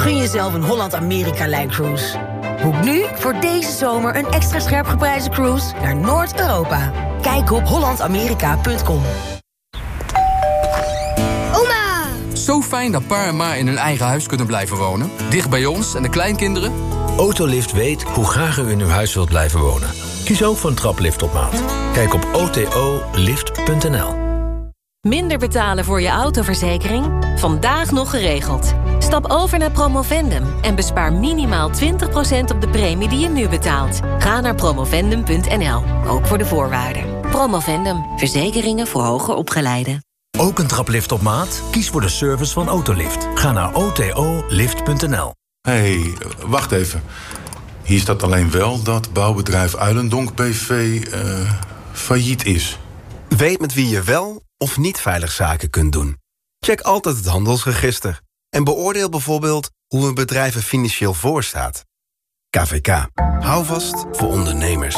Gun jezelf een Holland-Amerika-lijncruise. Boek nu voor deze zomer een extra scherp geprijsde cruise naar Noord-Europa. Kijk op hollandamerika.com. Oma! Zo fijn dat pa en ma in hun eigen huis kunnen blijven wonen. Dicht bij ons en de kleinkinderen. Autolift weet hoe graag u in uw huis wilt blijven wonen. Kies ook voor een traplift op maat. Kijk op otolift.nl. Minder betalen voor je autoverzekering? Vandaag nog geregeld. Stap over naar Promovendum en bespaar minimaal 20% op de premie die je nu betaalt. Ga naar promovendum.nl, ook voor de voorwaarden. Promovendum, verzekeringen voor hoger opgeleiden. Ook een traplift op maat? Kies voor de service van Autolift. Ga naar otolift.nl. Hé, wacht even. Hier staat alleen wel dat bouwbedrijf Uilendonk BV failliet is. Weet met wie je wel of niet veilig zaken kunt doen. Check altijd het handelsregister. En beoordeel bijvoorbeeld hoe een bedrijf er financieel voor staat. KVK. Hou vast voor ondernemers.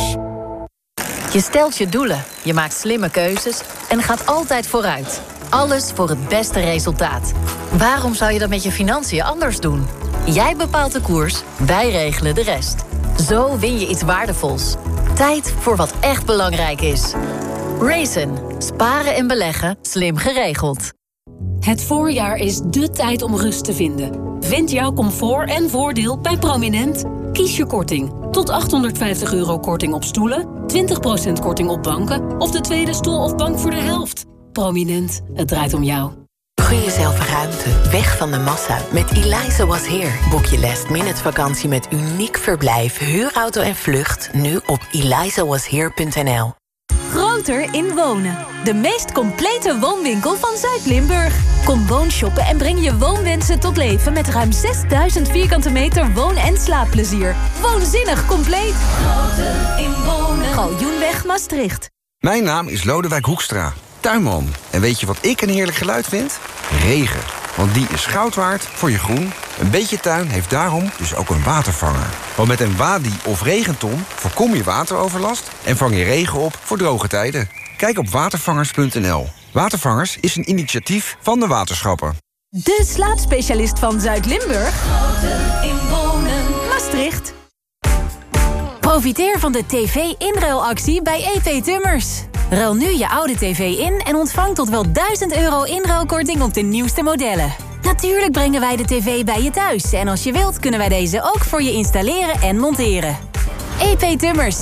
Je stelt je doelen, je maakt slimme keuzes en gaat altijd vooruit. Alles voor het beste resultaat. Waarom zou je dat met je financiën anders doen? Jij bepaalt de koers, wij regelen de rest. Zo win je iets waardevols. Tijd voor wat echt belangrijk is. Raisin. Sparen en beleggen, slim geregeld. Het voorjaar is dé tijd om rust te vinden. Vind jouw comfort en voordeel bij Prominent. Kies je korting. Tot €850 korting op stoelen, 20% korting op banken of de tweede stoel of bank voor de helft. Prominent, het draait om jou. Gun jezelf ruimte, weg van de massa. Met Eliza Was Here boek je last-minute vakantie met uniek verblijf, huurauto en vlucht. Nu op elizawashere.nl. Groter in wonen. De meest complete woonwinkel van Zuid-Limburg. Kom woonshoppen en breng je woonwensen tot leven met ruim 6000 vierkante meter woon- en slaapplezier. Woonzinnig compleet. Groter in wonen. Galjoenweg, Maastricht. Mijn naam is Lodewijk Hoekstra, tuinman. En weet je wat ik een heerlijk geluid vind? Regen. Want die is goud waard voor je groen. Een beetje tuin heeft daarom dus ook een watervanger. Want met een Wadi of regenton voorkom je wateroverlast en vang je regen op voor droge tijden. Kijk op watervangers.nl. Watervangers is een initiatief van de waterschappen. De slaapspecialist van Zuid-Limburg. Groter in wonen. Maastricht. Profiteer van de tv-inruilactie bij EP Tummers. Ruil nu je oude tv in en ontvang tot wel €1000 inruilkorting op de nieuwste modellen. Natuurlijk brengen wij de tv bij je thuis. En als je wilt kunnen wij deze ook voor je installeren en monteren. EP Tummers.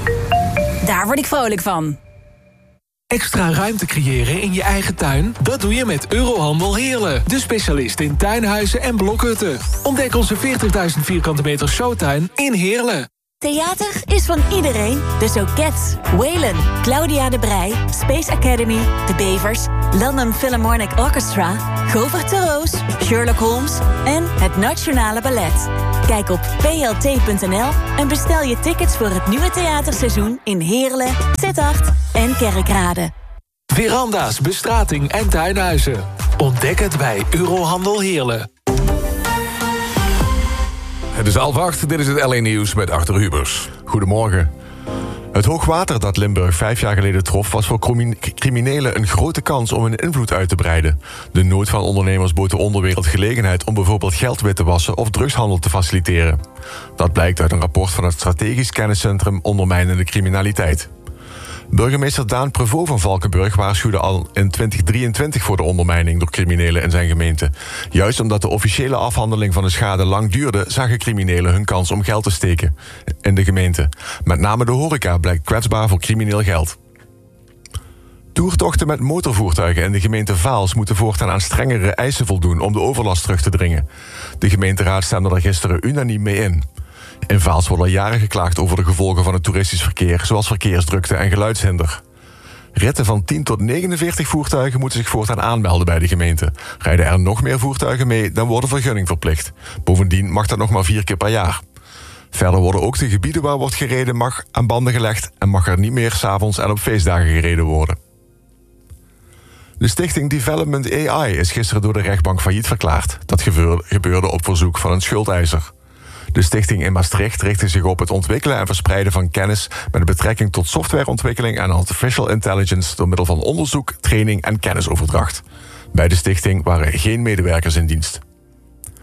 Daar word ik vrolijk van. Extra ruimte creëren in je eigen tuin? Dat doe je met Eurohandel Heerlen. De specialist in tuinhuizen en blokhutten. Ontdek onze 40.000 vierkante meter showtuin in Heerlen. Theater is van iedereen, dus ook Cats, Waylon, Claudia de Brij, Space Academy, De Bevers, London Philharmonic Orchestra, Govert de Roos, Sherlock Holmes en het Nationale Ballet. Kijk op plt.nl en bestel je tickets voor het nieuwe theaterseizoen in Heerlen, Sittard en Kerkrade. Veranda's, bestrating en tuinhuizen. Ontdek het bij Eurohandel Heerlen. Het is 7:30, dit is het LA Nieuws met Arthur Hubers. Goedemorgen. Het hoogwater dat Limburg 5 jaar geleden trof was voor criminelen een grote kans om hun invloed uit te breiden. De nood van ondernemers bood de onderwereld gelegenheid om bijvoorbeeld geld wit te wassen of drugshandel te faciliteren. Dat blijkt uit een rapport van het Strategisch Kenniscentrum Ondermijnende Criminaliteit. Burgemeester Daan Prevost van Valkenburg waarschuwde al in 2023 voor de ondermijning door criminelen in zijn gemeente. Juist omdat de officiële afhandeling van de schade lang duurde, zagen criminelen hun kans om geld te steken in de gemeente. Met name de horeca blijkt kwetsbaar voor crimineel geld. Toertochten met motorvoertuigen in de gemeente Vaals moeten voortaan aan strengere eisen voldoen om de overlast terug te dringen. De gemeenteraad stemde er gisteren unaniem mee in. In Vaals wordt al jaren geklaagd over de gevolgen van het toeristisch verkeer, zoals verkeersdrukte en geluidshinder. Ritten van 10 tot 49 voertuigen moeten zich voortaan aanmelden bij de gemeente. Rijden er nog meer voertuigen mee, dan wordt een vergunning verplicht. Bovendien mag dat nog maar 4 keer per jaar. Verder worden ook de gebieden waar wordt gereden mag aan banden gelegd en mag er niet meer 's avonds en op feestdagen gereden worden. De stichting Development AI is gisteren door de rechtbank failliet verklaard. Dat gebeurde op verzoek van een schuldeiser. De stichting in Maastricht richtte zich op het ontwikkelen en verspreiden van kennis met betrekking tot softwareontwikkeling en artificial intelligence door middel van onderzoek, training en kennisoverdracht. Bij de stichting waren geen medewerkers in dienst.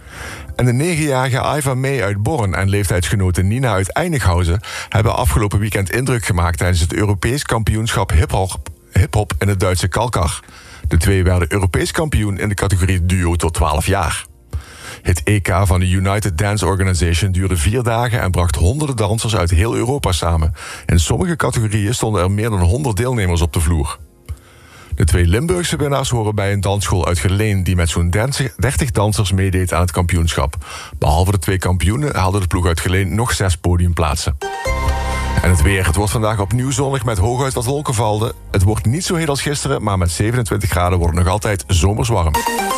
En de 9-jarige Aiva May uit Born en leeftijdsgenote Nina uit Einighausen hebben afgelopen weekend indruk gemaakt tijdens het Europees kampioenschap hip-hop in het Duitse Kalkar. De twee werden Europees kampioen in de categorie duo tot 12 jaar. Het EK van de United Dance Organization duurde 4 dagen en bracht honderden dansers uit heel Europa samen. In sommige categorieën stonden er meer dan 100 deelnemers op de vloer. De 2 Limburgse winnaars horen bij een dansschool uit Geleen die met zo'n 30 dansers meedeed aan het kampioenschap. Behalve de 2 kampioenen haalde de ploeg uit Geleen nog 6 podiumplaatsen. En het weer. Het wordt vandaag opnieuw zonnig met hooguit wat wolkenvelden. Het wordt niet zo heet als gisteren, maar met 27 graden wordt het nog altijd zomers warm.